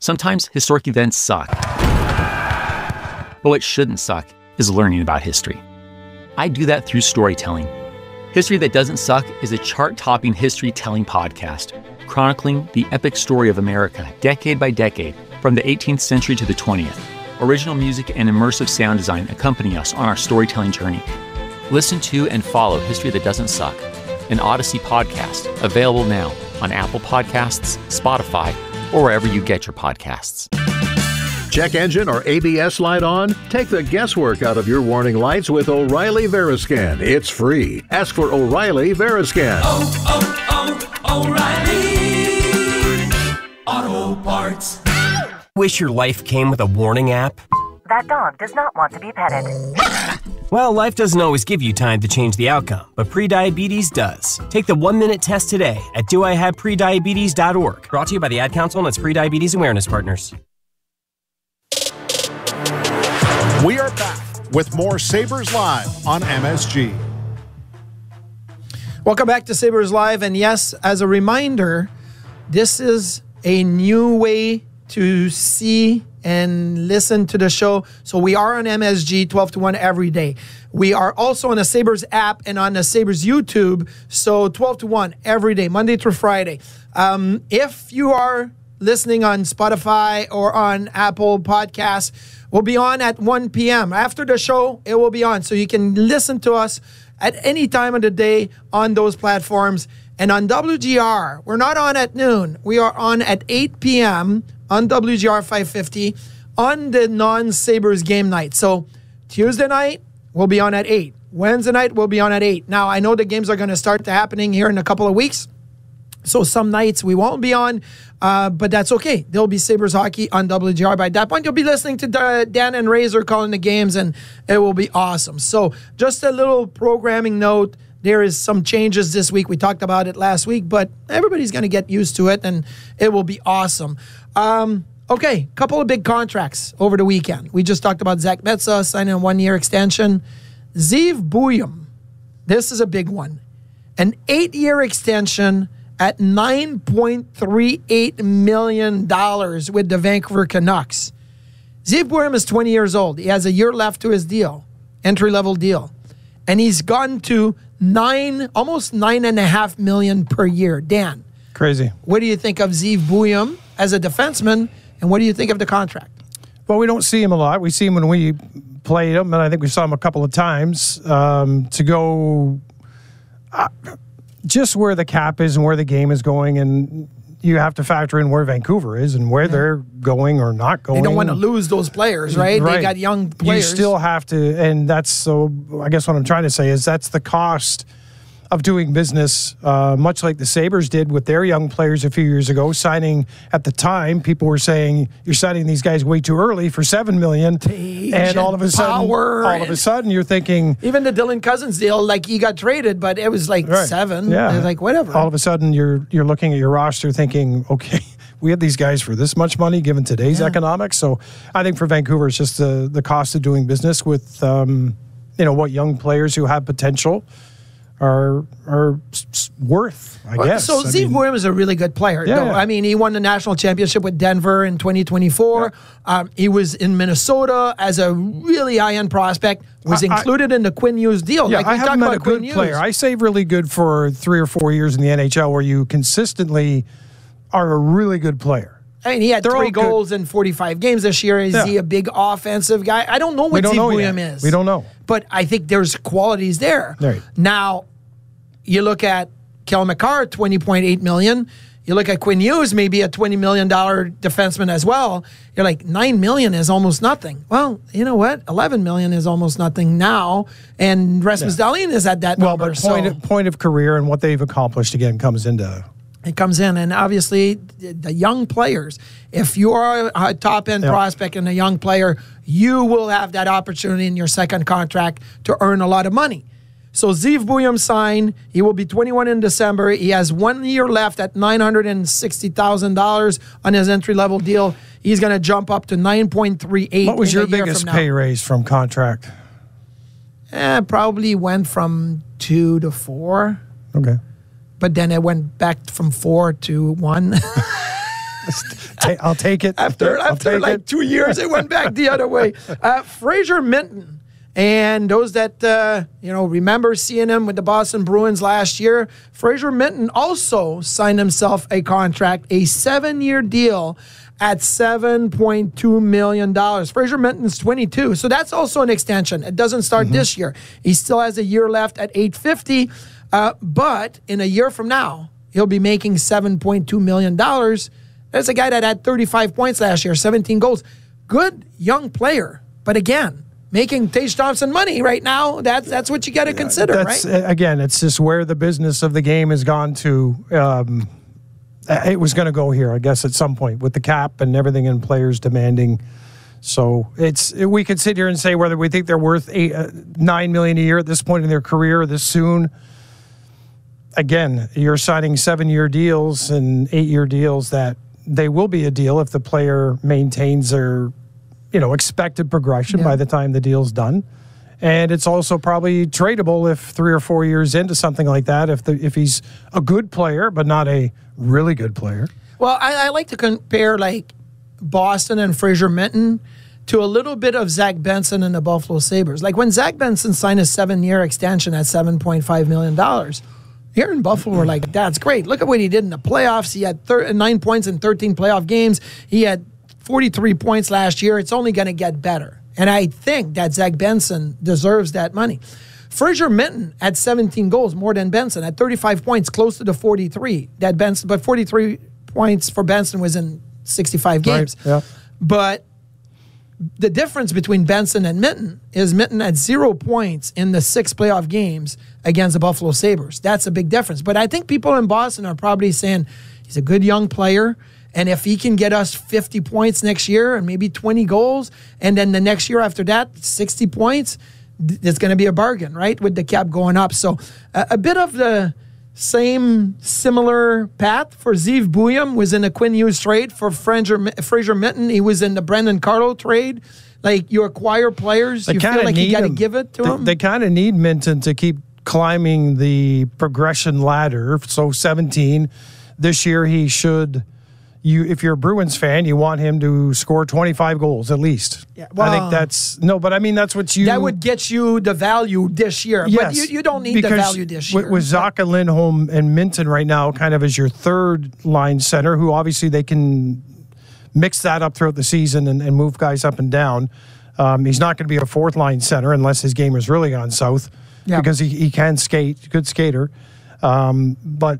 Sometimes historic events suck. But what shouldn't suck is learning about history. I do that through storytelling. History That Doesn't Suck is a chart-topping history-telling podcast, chronicling the epic story of America decade by decade, from the 18th century to the 20th. Original music and immersive sound design accompany us on our storytelling journey. Listen to and follow History That Doesn't Suck, an Odyssey podcast, available now on Apple Podcasts, Spotify, or wherever you get your podcasts. Check engine or ABS light on? Take the guesswork out of your warning lights with O'Reilly Veriscan. It's free. Ask for O'Reilly Veriscan. O'Reilly Auto Parts. Wish your life came with a warning app? That dog does not want to be petted. Well, life doesn't always give you time to change the outcome, but prediabetes does. Take the 1-minute test today at doihaveprediabetes.org. Brought to you by the Ad Council and its Prediabetes Awareness Partners. We are back with more Sabres Live on MSG. Welcome back to Sabres Live. And yes, as a reminder, this is a new way to see and listen to the show. So we are on MSG 12 to 1 every day. We are also on the Sabres app and on the Sabres YouTube. So 12 to 1 every day, Monday through Friday. If you are listening on Spotify or on Apple Podcasts, we'll be on at 1 p.m. After the show, it will be on. So you can listen to us at any time of the day on those platforms. And on WGR, we're not on at noon. We are on at 8 p.m. on WGR 550 on the non-Sabres game night. So Tuesday night, we'll be on at 8. Wednesday night, we'll be on at 8. Now, I know the games are going to start happening here in a couple of weeks. So some nights we won't be on, but that's okay. There'll be Sabres hockey on WGR. By that point, you'll be listening to Dan and Razor calling the games, and it will be awesome. So just a little programming note. There is some changes this week. We talked about it last week, but everybody's going to get used to it, and it will be awesome. Okay, couple of big contracts over the weekend. We just talked about Zach Metsa signing a 1-year extension. Zeev Buium, this is a big one. An 8-year extension at $9.38 million with the Vancouver Canucks. Zeev Buium is 20 years old. He has a year left to his deal, entry-level deal. And he's gone to almost $9.5 million per year. Dan. Crazy. What do you think of Zeev Buium as a defenseman, and what do you think of the contract? Well, we don't see him a lot. We see him when we played him, and I think we saw him a couple of times. To go just where the cap is and where the game is going, and you have to factor in where Vancouver is and where they're going or not going. They don't want to lose those players, right? They got young players. You still have to, and that's so, I guess what I'm trying to say is that's the cost of doing business, much like the Sabres did with their young players a few years ago, signing at the time. People were saying you're signing these guys way too early for $7 million, and all of a sudden, you're thinking even the Dylan Cousins deal, like he got traded, but it was like $7. Yeah, like whatever. All of a sudden, you're looking at your roster, thinking, okay, we had these guys for this much money given today's economics. So I think for Vancouver, it's just the cost of doing business with what young players who have potential are worth, I guess. So Zeev Buium is a really good player. Yeah. I mean, he won the national championship with Denver in 2024. Yeah. He was in Minnesota as a really high-end prospect, was included in the Quinn Hughes deal. Yeah, I haven't met a good player. I say really good for 3 or 4 years in the NHL where you consistently are a really good player. I mean, he had 3 goals in 45 games this year. Is he a big offensive guy? I don't know what Zeev Buium is. We don't know. But I think there's qualities there. Right. Now, you look at Kel McCarr, $20.8 million. You look at Quinn Hughes, maybe a $20 million defenseman as well. You're like, $9 million is almost nothing. Well, you know what? $11 million is almost nothing now. And Rasmus Dahlin is at that number. But point of career and what they've accomplished, again, comes into... It comes in, and obviously the young players, if you are a top-end prospect and a young player, you will have that opportunity in your second contract to earn a lot of money. So Zeev Buium signed. He will be 21 in December. He has 1 year left at $960,000 on his entry-level deal. He's going to jump up to $9.38. What was your biggest pay raise from contract? Probably went from 2 to 4. Okay. But then it went back from 4 to 1. I'll take it. After like 2 years, it went back the other way. Fraser Minton. And those that, remember seeing him with the Boston Bruins last year, Fraser Minton also signed himself a contract, a 7-year deal at $7.2 million. Fraser Minton's 22, so that's also an extension. It doesn't start this year. He still has a year left at $850, but in a year from now, he'll be making $7.2 million. There's a guy that had 35 points last year, 17 goals. Good young player, but again, making Tage Thompson money right now, that's what you got to consider, right? Again, it's just where the business of the game has gone to. It was going to go here, I guess, at some point with the cap and everything and players demanding. So we could sit here and say whether we think they're worth $9 million a year at this point in their career this soon. Again, you're signing 7-year deals and 8-year deals that they will be a deal if the player maintains their expected progression by the time the deal's done. And it's also probably tradable if 3 or 4 years into something like that, if he's a good player, but not a really good player. Well, I like to compare like Boston and Fraser Minton to a little bit of Zach Benson and the Buffalo Sabres. Like when Zach Benson signed a 7-year extension at $7.5 million, here in Buffalo, we're like, that's great. Look at what he did in the playoffs. He had 9 points in 13 playoff games. He had 43 points last year. It's only going to get better. And I think that Zach Benson deserves that money. Fraser Minton had 17 goals, more than Benson, at 35 points, close to the 43 that Benson, but 43 points for Benson was in 65 games. Right, yeah. But the difference between Benson and Minton is Minton had 0 points in the 6 playoff games against the Buffalo Sabres. That's a big difference. But I think people in Boston are probably saying he's a good young player. And if he can get us 50 points next year and maybe 20 goals, and then the next year after that, 60 points, it's going to be a bargain, right? With the cap going up. So a bit of the similar path for Zeev Buium was in the Quinn Hughes trade. For Fraser Minton, he was in the Brendan Carlo trade. Like, you acquire players, you feel like you got to give it to them. They kind of need Minton to keep climbing the progression ladder. So 17, this year he should... if you're a Bruins fan, you want him to score 25 goals at least. Yeah, well, I think that's that's what you... That would get you the value this year. Yes, but you don't need the value this year. With Zacha, Lindholm, and Minton right now kind of as your third-line center, who obviously they can mix that up throughout the season and move guys up and down. He's not going to be a fourth-line center unless his game has really gone south because he can skate, good skater. But,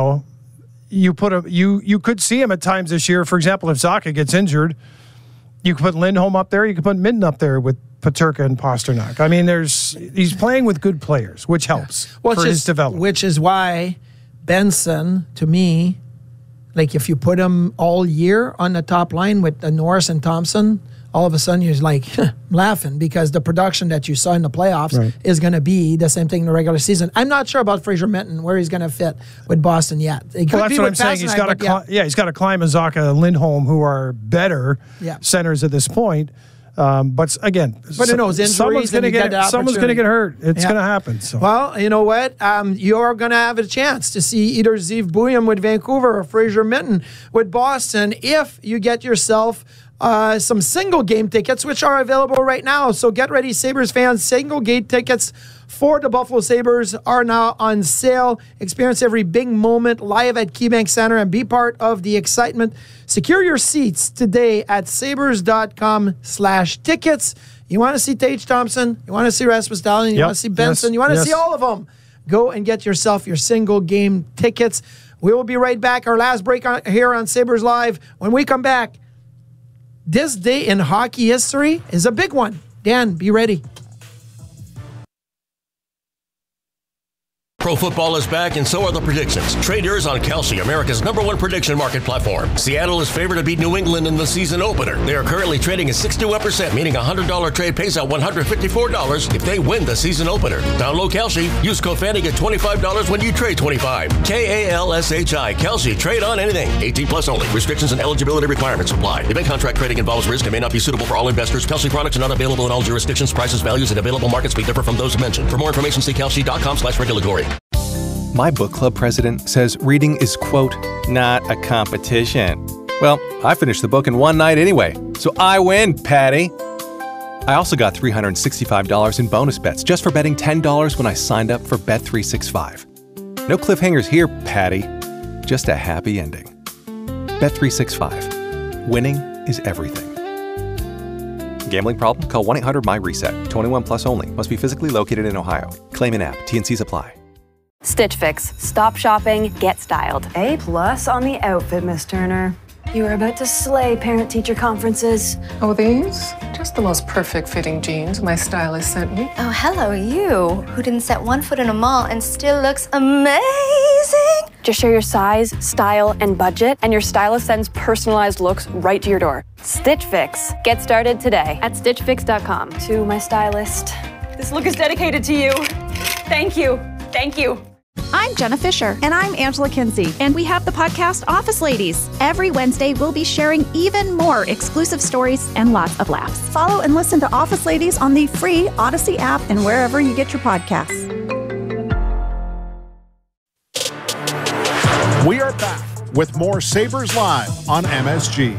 you could see him at times this year. For example, if Zacha gets injured, you could put Lindholm up there. You could put Minton up there with Peterka and Pasternak. I mean, he's playing with good players, which helps for his development. Which is why Benson, to me, like if you put him all year on the top line with Norris and Thompson, all of a sudden you're like laughing because the production that you saw in the playoffs is going to be the same thing in the regular season. I'm not sure about Fraser Minton, where he's going to fit with Boston yet. Well, that's what I'm saying. He's got to climb a Zacha and Lindholm, who are better centers at this point. But again, who knows? Injuries, someone's going to get hurt. It's going to happen. So. Well, you know what? You're going to have a chance to see either Zeev Buium with Vancouver or Fraser Minton with Boston if you get yourself some single game tickets, which are available right now. So get ready, Sabres fans. Single game tickets for the Buffalo Sabres are now on sale. Experience every big moment live at KeyBank Center and be part of the excitement. Secure your seats today at sabres.com/tickets. You want to see Tage Thompson? You want to see Rasmus Dahlin? You want to see Benson? You want to see all of them? Go and get yourself your single game tickets. We will be right back. Our last break here on Sabres Live. When we come back, this day in hockey history is a big one. Dan, be ready. Pro football is back, and so are the predictions. Trade yours on Kalshi, America's #1 prediction market platform. Seattle is favored to beat New England in the season opener. They are currently trading at 61%, meaning a $100 trade pays out $154 if they win the season opener. Download Kalshi. Use code FANNY, get $25 when you trade $25. KALSHI. Kalshi. Trade on anything. 18 plus only. Restrictions and eligibility requirements apply. Event contract trading involves risk and may not be suitable for all investors. Kalshi products are not available in all jurisdictions. Prices, values, and available markets may differ from those mentioned. For more information, see kalshi.com/regulatory. My book club president says reading is, quote, not a competition. Well, I finished the book in one night anyway, so I win, Patty. I also got $365 in bonus bets just for betting $10 when I signed up for Bet365. No cliffhangers here, Patty. Just a happy ending. Bet365. Winning is everything. Gambling problem? Call 1-800-MY-RESET. 21 plus only. Must be physically located in Ohio. Claim in app. T&Cs apply. Stitch Fix. Stop shopping, get styled. A+ on the outfit, Miss Turner. You are about to slay parent-teacher conferences. Oh, these? Just the most perfect fitting jeans my stylist sent me. Oh, hello, you, who didn't set one foot in a mall and still looks amazing. Just share your size, style, and budget, and your stylist sends personalized looks right to your door. Stitch Fix. Get started today at StitchFix.com. To my stylist, this look is dedicated to you. Thank you. Thank you. I'm Jenna Fisher. And I'm Angela Kinsey. And we have the podcast Office Ladies. Every Wednesday, we'll be sharing even more exclusive stories and lots of laughs. Follow and listen to Office Ladies on the free Odyssey app and wherever you get your podcasts. We are back with more Sabres Live on MSG.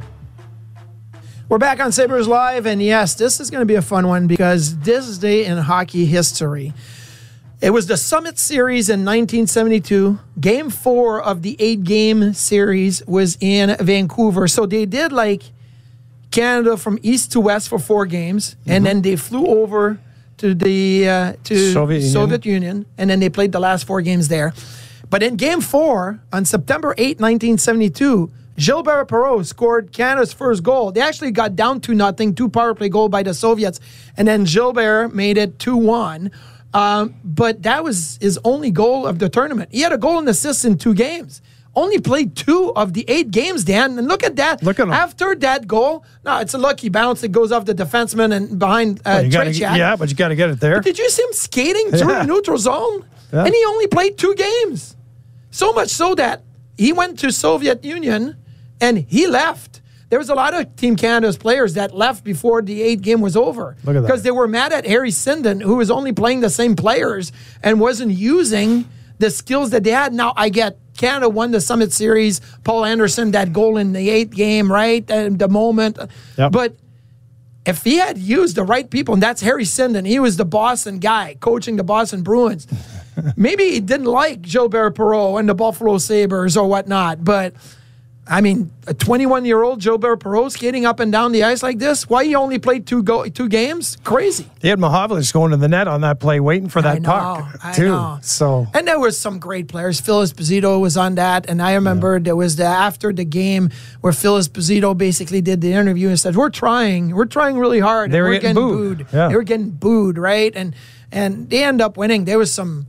We're back on Sabres Live, and yes, this is going to be a fun one because this day in hockey history. It was the Summit Series in 1972. Game 4 of the 8-game series was in Vancouver. So they did like Canada from east to west for 4 games, and then they flew over to the Soviet Union, and then they played the last 4 games there. But in Game 4, on September 8, 1972, Gilbert Perreault scored Canada's first goal. They actually got down 2-0, 2 power play goal by the Soviets, and then Gilbert made it 2-1. But that was his only goal of the tournament. He had a goal and assist in 2 games. Only played 2 of the 8 games, Dan. And look at that. Look at him. After that goal, no, it's a lucky bounce that goes off the defenseman and behind Trey. Yeah, but you got to get it there. But did you see him skating through the neutral zone? Yeah. And he only played 2 games. So much so that he went to Soviet Union and he left. There was a lot of Team Canada's players that left before the 8 game was over. Look at that. Because they were mad at Harry Sinden, who was only playing the same players and wasn't using the skills that they had. Now, I get Canada won the Summit Series. Paul Anderson, that goal in the 8th game, right? And the moment. Yep. But if he had used the right people, and that's Harry Sinden, he was the Boston guy coaching the Boston Bruins. Maybe he didn't like Gilbert Perreault and the Buffalo Sabres or whatnot, but I mean, a 21-year-old Gilbert Perreault skating up and down the ice like this, why he only played 2 games? Crazy. He had Mahovlich going to the net on that play, waiting for that puck, too. Know. So, and there was some great players. Phil Esposito was on that, and I remember there was after the game where Phil Esposito basically did the interview and said, "We're trying really hard." They were and we're getting booed. Yeah. They were getting booed, right? And they end up winning. There was some.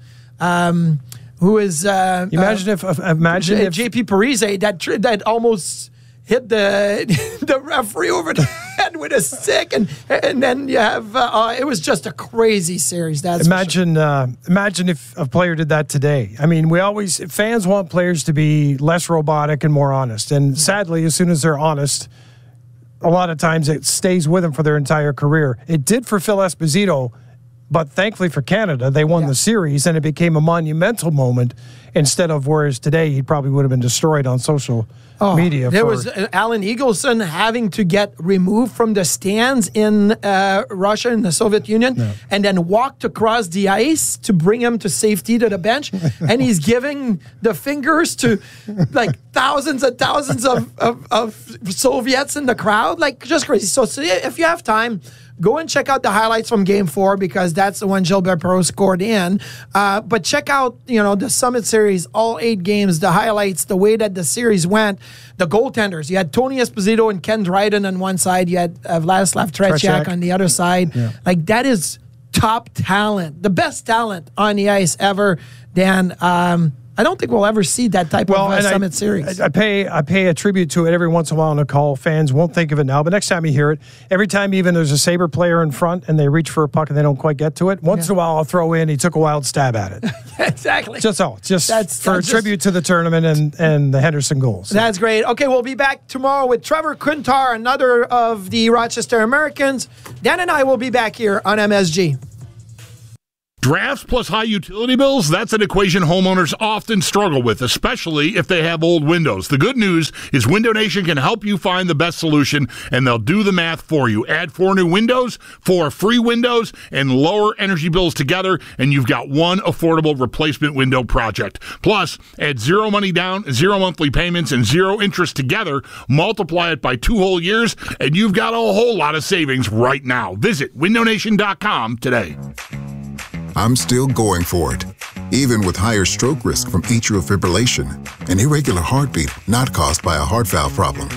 Who is imagine if JP Parise that almost hit the referee over the head with a stick, and then you have it was just a crazy series. Imagine if a player did that today. I mean, fans want players to be less robotic and more honest, and sadly, as soon as they're honest, a lot of times it stays with them for their entire career. It did for Phil Esposito. But thankfully for Canada, they won the series, and it became a monumental moment instead of whereas today he probably would have been destroyed on social media. There was Alan Eagleson having to get removed from the stands in Russia and the Soviet Union and then walked across the ice to bring him to safety to the bench. And he's giving the fingers to like thousands and thousands of Soviets in the crowd. Like, just crazy. So if you have time, go and check out the highlights from Game 4 because that's the one Gilbert Perreault scored in. But check out, the Summit Series, all 8 games, the highlights, the way that the series went, the goaltenders. You had Tony Esposito and Ken Dryden on one side. You had Vladislav Tretiak on the other side. Yeah. Like, that is top talent, the best talent on the ice ever. Dan, I don't think we'll ever see that type of Summit Series. I pay a tribute to it every once in a while on a call. Fans won't think of it now, but next time you hear it, every time even there's a Sabre player in front and they reach for a puck and they don't quite get to it, once in a while I'll throw in, he took a wild stab at it. Exactly. Just for a tribute to the tournament and the Henderson goals. So. That's great. Okay, we'll be back tomorrow with Trevor Kuntar, another of the Rochester Americans. Dan and I will be back here on MSG. Drafts plus high utility bills, that's an equation homeowners often struggle with, especially if they have old windows. The good news is Window Nation can help you find the best solution, and they'll do the math for you. Add 4 new windows, 4 free windows, and lower energy bills together, and you've got one affordable replacement window project. Plus, add 0 money down, 0 monthly payments, and 0 interest together. Multiply it by 2 whole years, and you've got a whole lot of savings right now. Visit windownation.com today. I'm still going for it, even with higher stroke risk from atrial fibrillation, an irregular heartbeat not caused by a heart valve problem.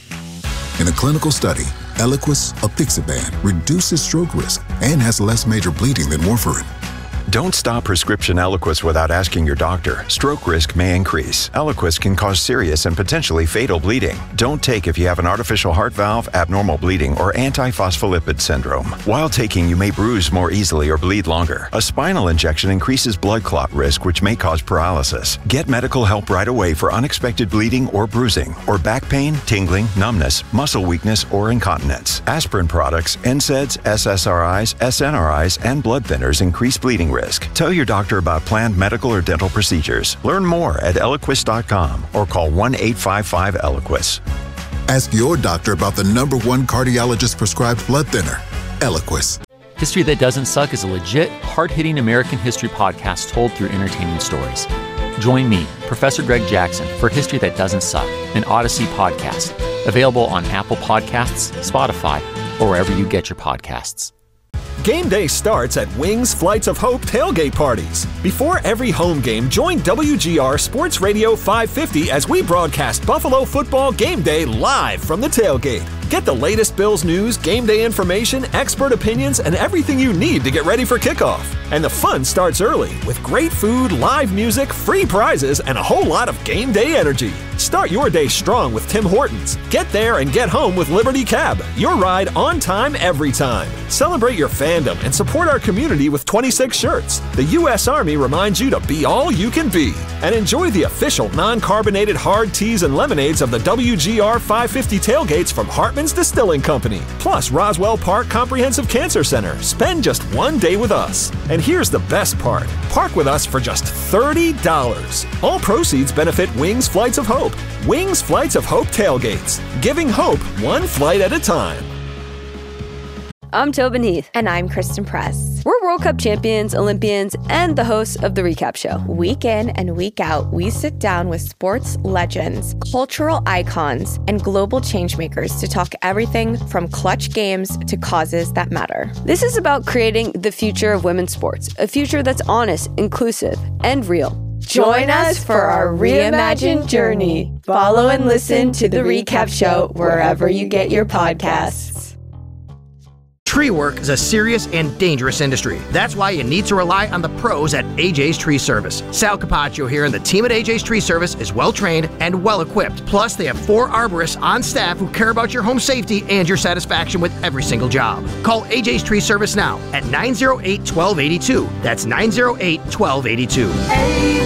In a clinical study, Eliquis apixaban reduces stroke risk and has less major bleeding than warfarin. Don't stop prescription Eliquis without asking your doctor. Stroke risk may increase. Eliquis can cause serious and potentially fatal bleeding. Don't take if you have an artificial heart valve, abnormal bleeding, or antiphospholipid syndrome. While taking, you may bruise more easily or bleed longer. A spinal injection increases blood clot risk, which may cause paralysis. Get medical help right away for unexpected bleeding or bruising, or back pain, tingling, numbness, muscle weakness, or incontinence. Aspirin products, NSAIDs, SSRIs, SNRIs, and blood thinners increase bleeding risk. Tell your doctor about planned medical or dental procedures. Learn more at Eliquis.com or call 1-855-ELIQUIS. Ask your doctor about the #1 cardiologist-prescribed blood thinner, Eliquis. History That Doesn't Suck is a legit, hard-hitting American history podcast told through entertaining stories. Join me, Professor Greg Jackson, for History That Doesn't Suck, an Odyssey podcast, available on Apple Podcasts, Spotify, or wherever you get your podcasts. Game day starts at Wings Flights of Hope tailgate parties. Before every home game, join WGR Sports Radio 550 as we broadcast Buffalo football game day live from the tailgate. Get the latest Bills news, game day information, expert opinions, and everything you need to get ready for kickoff. And the fun starts early with great food, live music, free prizes, and a whole lot of game day energy. Start your day strong with Tim Hortons. Get there and get home with Liberty Cab. Your ride on time, every time. Celebrate your fandom and support our community with 26 shirts. The U.S. Army reminds you to be all you can be. And enjoy the official non-carbonated hard teas and lemonades of the WGR 550 tailgates from Hartman's Distilling Company. Plus Roswell Park Comprehensive Cancer Center. Spend just one day with us. And here's the best part. Park with us for just $30. All proceeds benefit Wings Flights of Hope. Wings Flights of Hope tailgates. Giving hope one flight at a time. I'm Tobin Heath. And I'm Kristen Press. We're World Cup champions, Olympians, and the hosts of The Recap Show. Week in and week out, we sit down with sports legends, cultural icons, and global changemakers to talk everything from clutch games to causes that matter. This is about creating the future of women's sports, a future that's honest, inclusive, and real. Join us for our reimagined journey. Follow and listen to The Recap Show wherever you get your podcasts. Tree work is a serious and dangerous industry. That's why you need to rely on the pros at AJ's Tree Service. Sal Capaccio here, and the team at AJ's Tree Service is well-trained and well-equipped. Plus, they have 4 arborists on staff who care about your home safety and your satisfaction with every single job. Call AJ's Tree Service now at 908-1282. That's 908-1282.